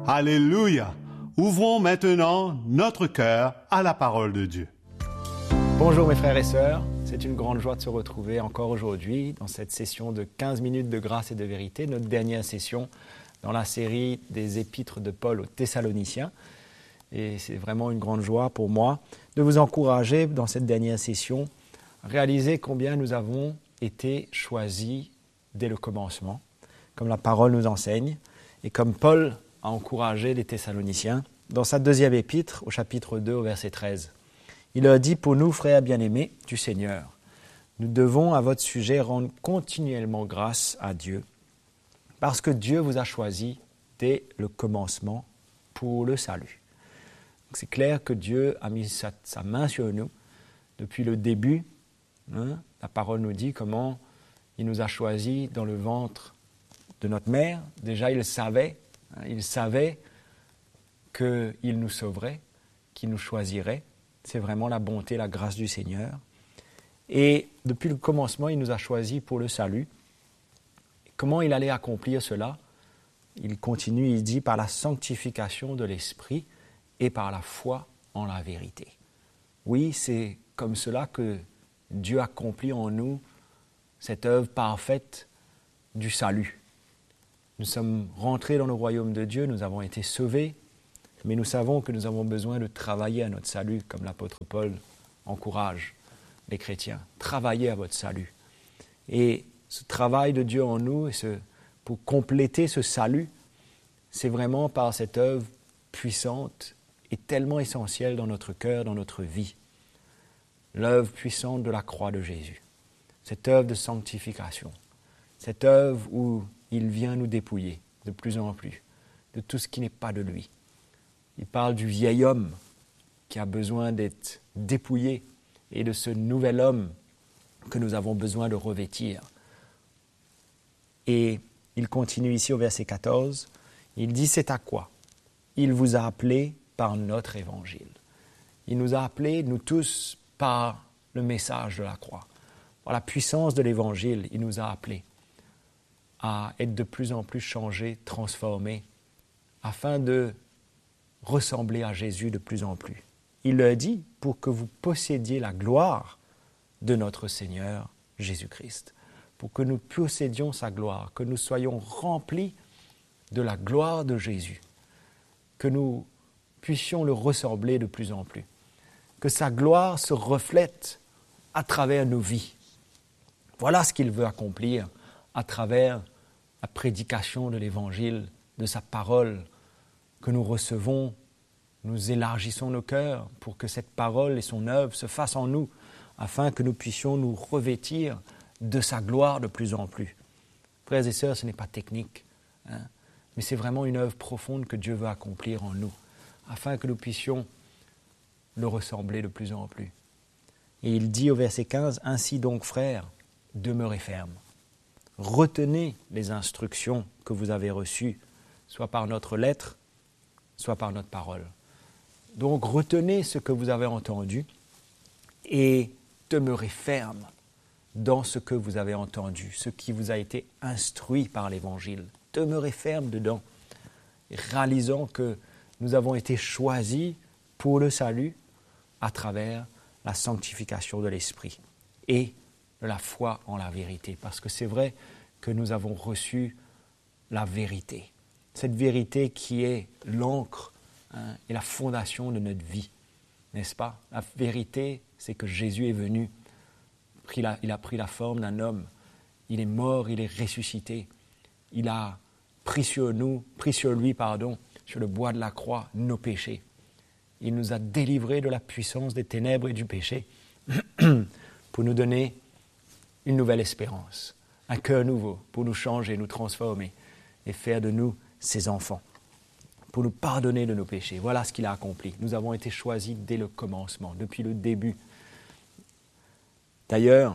Alléluia! Ouvrons maintenant notre cœur à la parole de Dieu. Bonjour mes frères et sœurs, c'est une grande joie de se retrouver encore aujourd'hui dans cette session de 15 minutes de grâce et de vérité, notre dernière session dans la série des épîtres de Paul aux Thessaloniciens. Et c'est vraiment une grande joie pour moi de vous encourager dans cette dernière session à réaliser combien nous avons été choisis dès le commencement, comme la parole nous enseigne, et comme Paul a encouragé les Thessaloniciens dans sa deuxième épître au chapitre 2 au verset 13. Il leur dit « Pour nous, frères bien-aimés du Seigneur, nous devons à votre sujet rendre continuellement grâce à Dieu, parce que Dieu vous a choisis dès le commencement pour le salut. » C'est clair que Dieu a mis sa main sur nous depuis le début. La parole nous dit comment il nous a choisis dans le ventre de notre mère. Déjà, il savait qu'il nous sauverait, qu'il nous choisirait. C'est vraiment la bonté, la grâce du Seigneur. Et depuis le commencement, il nous a choisis pour le salut. Comment il allait accomplir cela? Il continue, il dit, par la sanctification de l'Esprit et par la foi en la vérité. Oui, c'est comme cela que Dieu accomplit en nous cette œuvre parfaite du salut. Nous sommes rentrés dans le royaume de Dieu, nous avons été sauvés, mais nous savons que nous avons besoin de travailler à notre salut, comme l'apôtre Paul encourage les chrétiens. Travaillez à votre salut. Et ce travail de Dieu en nous, pour compléter ce salut, c'est vraiment par cette œuvre puissante et tellement essentielle dans notre cœur, dans notre vie. L'œuvre puissante de la croix de Jésus. Cette œuvre de sanctification. Cette œuvre où il vient nous dépouiller de plus en plus de tout ce qui n'est pas de lui. Il parle du vieil homme qui a besoin d'être dépouillé et de ce nouvel homme que nous avons besoin de revêtir. Et il continue ici au verset 14, il dit « C'est à quoi il vous a appelés par notre évangile. » Il nous a appelés, nous tous, par le message de la croix. Par la puissance de l'évangile, il nous a appelés à être de plus en plus changés, transformés, afin de ressembler à Jésus de plus en plus. Il leur dit pour que vous possédiez la gloire de notre Seigneur Jésus-Christ, pour que nous possédions sa gloire, que nous soyons remplis de la gloire de Jésus, que nous puissions le ressembler de plus en plus, que sa gloire se reflète à travers nos vies. Voilà ce qu'il veut accomplir à travers la prédication de l'Évangile, de sa parole que nous recevons. Nous élargissons nos cœurs pour que cette parole et son œuvre se fassent en nous, afin que nous puissions nous revêtir de sa gloire de plus en plus. Frères et sœurs, ce n'est pas technique, mais c'est vraiment une œuvre profonde que Dieu veut accomplir en nous, afin que nous puissions le ressembler de plus en plus. Et il dit au verset 15, « Ainsi donc, frères, demeurez fermes. Retenez les instructions que vous avez reçues, soit par notre lettre, soit par notre parole. » Donc retenez ce que vous avez entendu et demeurez fermes dans ce que vous avez entendu, ce qui vous a été instruit par l'Évangile. Demeurez fermes dedans, réalisant que nous avons été choisis pour le salut à travers la sanctification de l'Esprit et de la foi en la vérité. Parce que c'est vrai que nous avons reçu la vérité. Cette vérité qui est l'encre et la fondation de notre vie, n'est-ce pas? La vérité, c'est que Jésus est venu, il a pris la forme d'un homme, il est mort, il est ressuscité, il a pris sur lui, sur le bois de la croix, nos péchés. Il nous a délivrés de la puissance des ténèbres et du péché pour nous donner une nouvelle espérance, un cœur nouveau, pour nous changer, nous transformer et faire de nous ses enfants, pour nous pardonner de nos péchés. Voilà ce qu'il a accompli. Nous avons été choisis dès le commencement, depuis le début. D'ailleurs,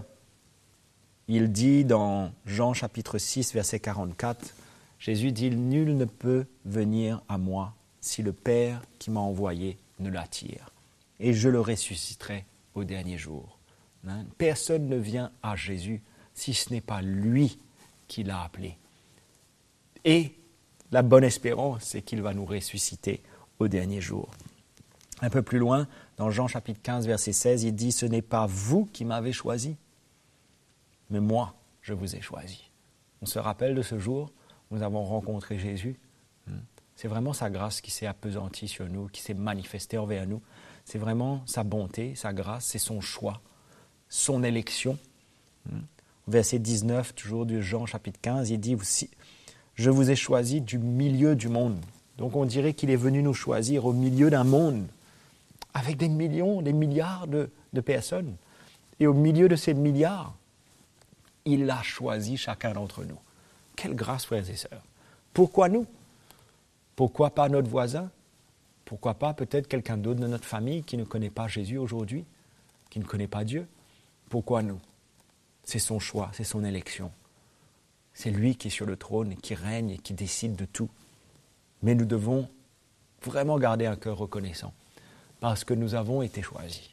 il dit dans Jean chapitre 6, verset 44, Jésus dit « Nul ne peut venir à moi si le Père qui m'a envoyé ne l'attire, et je le ressusciterai au dernier jour. » Personne ne vient à Jésus si ce n'est pas lui qui l'a appelé. Et La bonne espérance, c'est qu'il va nous ressusciter au dernier jour. Un peu plus loin, dans Jean chapitre 15, verset 16, il dit « Ce n'est pas vous qui m'avez choisi, mais moi, je vous ai choisi. » On se rappelle de ce jour où nous avons rencontré Jésus. C'est vraiment sa grâce qui s'est appesantie sur nous, qui s'est manifestée envers nous. C'est vraiment sa bonté, sa grâce, c'est son choix, son élection. Verset 19, toujours de Jean chapitre 15, il dit aussi « Je vous ai choisi du milieu du monde. » Donc on dirait qu'il est venu nous choisir au milieu d'un monde, avec des millions, des milliards de personnes. Et au milieu de ces milliards, il a choisi chacun d'entre nous. Quelle grâce, frères et sœurs. Pourquoi nous? Pourquoi pas notre voisin? Pourquoi pas peut-être quelqu'un d'autre de notre famille qui ne connaît pas Jésus aujourd'hui, qui ne connaît pas Dieu? Pourquoi nous? C'est son choix, c'est son élection. C'est lui qui est sur le trône et qui règne et qui décide de tout. Mais nous devons vraiment garder un cœur reconnaissant parce que nous avons été choisis.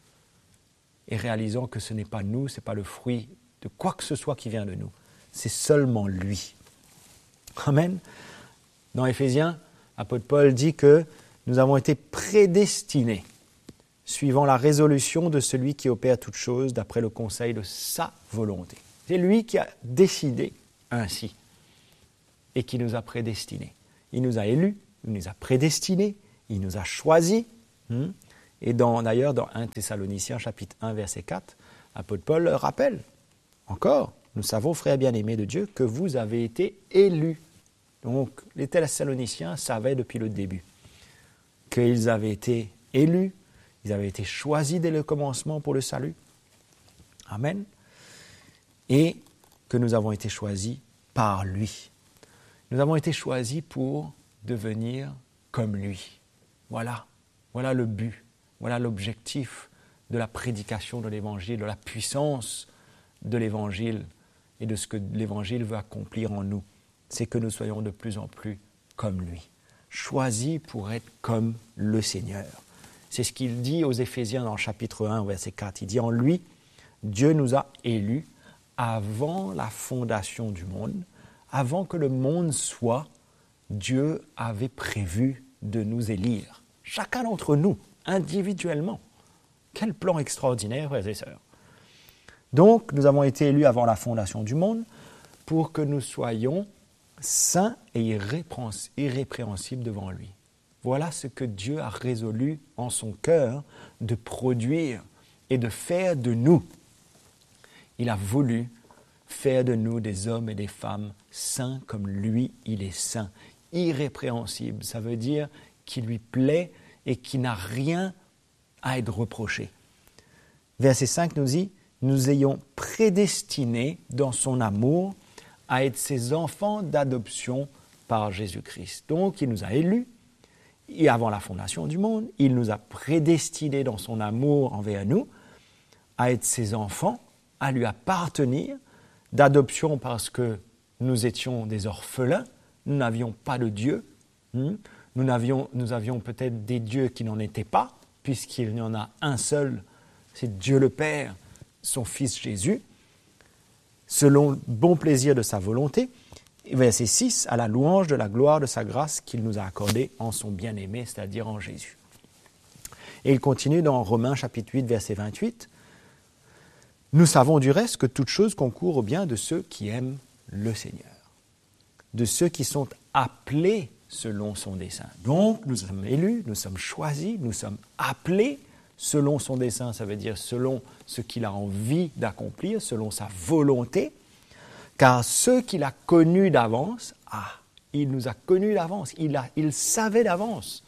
Et réalisant que ce n'est pas nous, ce n'est pas le fruit de quoi que ce soit qui vient de nous. C'est seulement lui. Amen. Dans Éphésiens, l'apôtre Paul dit que nous avons été prédestinés, suivant la résolution de celui qui opère toutes choses d'après le conseil de sa volonté. C'est lui qui a décidé ainsi et qui nous a prédestinés. Il nous a élus, il nous a prédestinés, il nous a choisis. Et d'ailleurs, dans 1 Thessaloniciens, chapitre 1, verset 4, l'apôtre Paul le rappelle. Encore, nous savons, frères bien-aimés de Dieu, que vous avez été élus. Donc, les Thessaloniciens savaient depuis le début qu'ils avaient été élus, ils avaient été choisis dès le commencement pour le salut. Amen. Et que nous avons été choisis par lui. Nous avons été choisis pour devenir comme lui. Voilà le but, voilà l'objectif de la prédication de l'Évangile, de la puissance de l'Évangile et de ce que l'Évangile veut accomplir en nous. C'est que nous soyons de plus en plus comme lui, choisis pour être comme le Seigneur. C'est ce qu'il dit aux Éphésiens dans le chapitre 1, verset 4. Il dit « En lui, Dieu nous a élus avant la fondation du monde, avant que le monde soit, Dieu avait prévu de nous élire. » Chacun d'entre nous, individuellement. Quel plan extraordinaire, frères et sœurs. Donc, nous avons été élus avant la fondation du monde pour que nous soyons saints et irrépréhensibles devant lui. Voilà ce que Dieu a résolu en son cœur de produire et de faire de nous. Il a voulu faire de nous des hommes et des femmes saints comme lui, il est saint, irrépréhensible. Ça veut dire qu'il lui plaît et qui n'a rien à être reproché. Verset 5 nous dit « Nous ayons prédestinés dans son amour à être ses enfants d'adoption par Jésus-Christ. » Donc, il nous a élus, et avant la fondation du monde, il nous a prédestinés dans son amour envers nous à être ses enfants, à lui appartenir, d'adoption parce que nous étions des orphelins, nous n'avions pas de Dieu, nous avions peut-être des dieux qui n'en étaient pas, puisqu'il y en a un seul, c'est Dieu le Père, son Fils Jésus, selon le bon plaisir de sa volonté. Verset 6, à la louange de la gloire de sa grâce qu'il nous a accordée en son bien-aimé, c'est-à-dire en Jésus. Et il continue dans Romains chapitre 8, verset 28. Nous savons du reste que toute chose concourt au bien de ceux qui aiment le Seigneur, de ceux qui sont appelés selon son dessein. Donc, nous sommes élus, nous sommes choisis, nous sommes appelés selon son dessein, ça veut dire selon ce qu'il a envie d'accomplir, selon sa volonté, car ceux qu'il a connus d'avance, il nous a connus d'avance, il savait d'avance.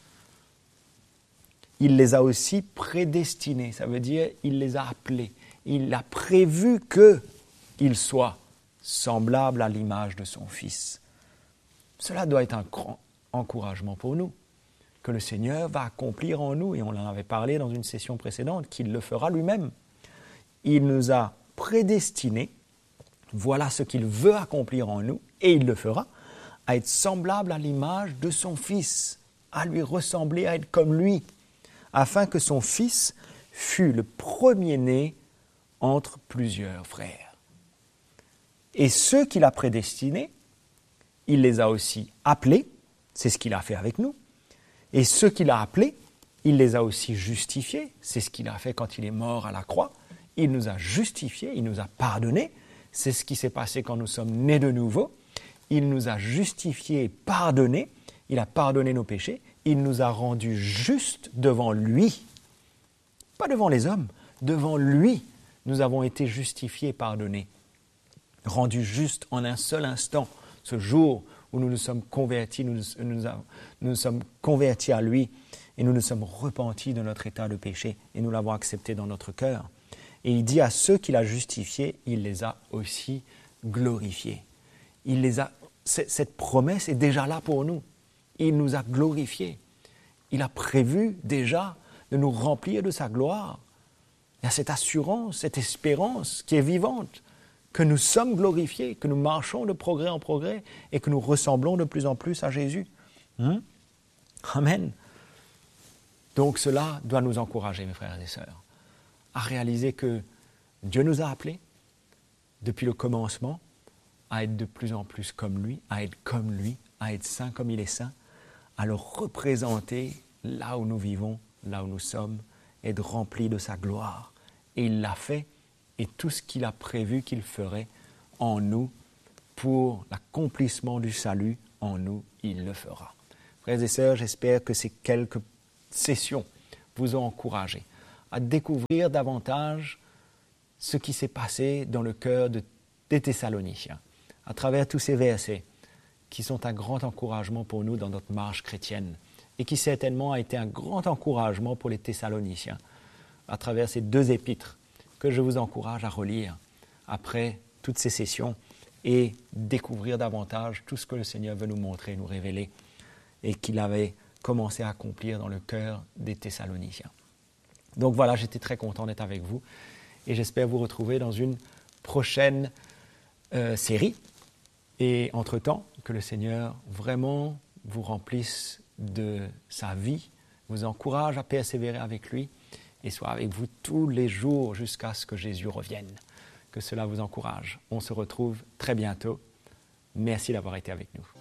Il les a aussi prédestinés, ça veut dire il les a appelés. Il a prévu qu'ils soient semblables à l'image de son Fils. Cela doit être un grand encouragement pour nous, que le Seigneur va accomplir en nous, et on en avait parlé dans une session précédente, qu'il le fera lui-même. Il nous a prédestinés, voilà ce qu'il veut accomplir en nous, et il le fera, à être semblable à l'image de son Fils, à lui ressembler, à être comme lui, afin que son Fils fût le premier-né entre plusieurs frères. Et ceux qu'il a prédestinés, il les a aussi appelés, c'est ce qu'il a fait avec nous. Et ceux qu'il a appelés, il les a aussi justifiés, c'est ce qu'il a fait quand il est mort à la croix. Il nous a justifiés, il nous a pardonnés, c'est ce qui s'est passé quand nous sommes nés de nouveau. Il nous a justifiés et pardonnés, il a pardonné nos péchés, il nous a rendus justes devant lui. Pas devant les hommes, devant lui, nous avons été justifiés et pardonnés. Rendus justes en un seul instant, ce jour où nous nous sommes convertis, nous nous sommes convertis à lui et nous nous sommes repentis de notre état de péché et nous l'avons accepté dans notre cœur. Et il dit à ceux qu'il a justifiés, il les a aussi glorifiés. Cette promesse est déjà là pour nous. Il nous a glorifiés. Il a prévu déjà de nous remplir de sa gloire. Il y a cette assurance, cette espérance qui est vivante, que nous sommes glorifiés, que nous marchons de progrès en progrès et que nous ressemblons de plus en plus à Jésus. Amen. Donc cela doit nous encourager, mes frères et sœurs, à réaliser que Dieu nous a appelés, depuis le commencement, à être de plus en plus comme lui, à être comme lui, à être saint comme il est saint, à le représenter là où nous vivons, là où nous sommes, être remplis de sa gloire. Et il l'a fait, et tout ce qu'il a prévu qu'il ferait en nous pour l'accomplissement du salut en nous, il le fera. Frères et sœurs, j'espère que ces quelques sessions vous ont encouragé à découvrir davantage ce qui s'est passé dans le cœur des Thessaloniciens, à travers tous ces versets qui sont un grand encouragement pour nous dans notre marche chrétienne et qui certainement a été un grand encouragement pour les Thessaloniciens à travers ces 2 épîtres que je vous encourage à relire après toutes ces sessions et découvrir davantage tout ce que le Seigneur veut nous montrer, nous révéler et qu'il avait commencé à accomplir dans le cœur des Thessaloniciens. Donc voilà, j'étais très content d'être avec vous et j'espère vous retrouver dans une prochaine série. Et entre-temps, que le Seigneur vraiment vous remplisse de sa vie, vous encourage à persévérer avec lui et soit avec vous tous les jours jusqu'à ce que Jésus revienne. Que cela vous encourage. On se retrouve très bientôt. Merci d'avoir été avec nous.